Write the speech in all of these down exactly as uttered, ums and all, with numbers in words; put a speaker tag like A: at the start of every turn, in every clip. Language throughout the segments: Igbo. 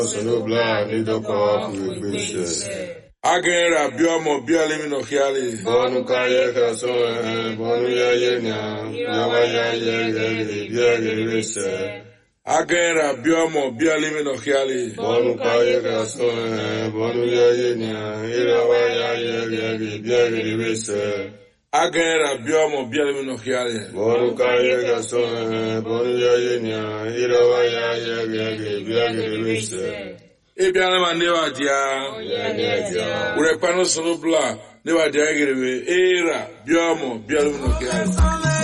A: Sonobla Nidoko Kugbese.
B: Agera biomo bialimi no hiali.
A: Bonu kaye kaso bonu ya yenya yawa ya ye biya rese.
B: Agera biomo bialimi no hiali.
A: Bonu kaye kaso bonu ya yenya yawa ya ye biya rese.
B: Agera biomo bialimi no hiali.
A: Bonu kaye kaso bonu ya yenya yawa ya ye biya rese.
B: Ebiana manewa dia. Ure pano sono bla. Newa dia gerebe. Era biomo bialimi no hiali.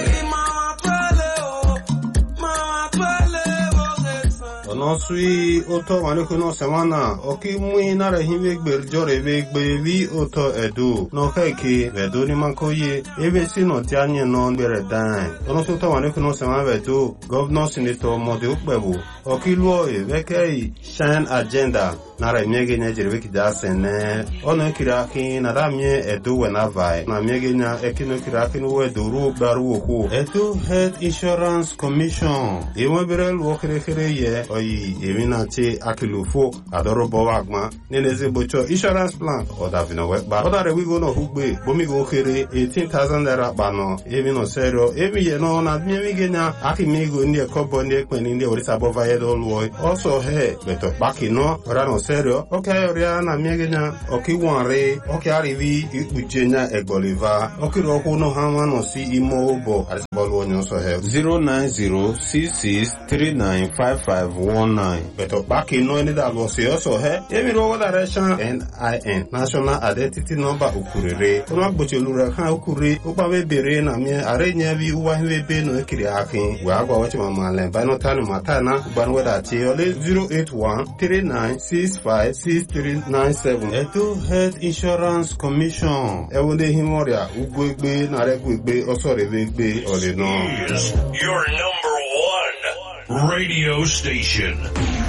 C: No sui oto wale no semana oki mui na re hiwe gbe jore we gbe vi oto edu no keke vedo ni mankoye ebe si no ti anye no bere dan ono so to wale no semana vedo governor senator mode ukbebu oki luo e vekei shine agenda na re miege nya jere ki da sene ono kira ki na da mie edu we na vai na miege nya ekino kira ki no we duru baru oku edu health insurance commission e mo bere luo kere kere ye Emina che akilufo adoro bowagma neneze bocho insurance plan oda vino weba oda re we go no hugbe bomi go kere eighteen thousand naira bano emi no serio emi ye no na mi genya akimigo ndi ekobo ndi ekweni ndi orisa bova ye do luo also he beto baki no ora no serio okay ora na mi genya okiwanre okay arivi ikujenya egboliva okiro ku no hama no si imo obo arisbolu onyo so he zero nine zero six six three nine five five one nine. Beto back in no any that was also here. Every road direction N I N National Identity Number Ukurere. Una Bochulura Kan Ukuri, Upawe Bere na me arenya vi uwa be no kiriakin. We agwa wachi mamale by no time matana banwe da tiole zero eight one three nine six five six three nine seven. Eto Health Insurance Commission. Ewunde himoria ugwegbe na regwegbe also revegbe ole no.
D: Is your number one radio station.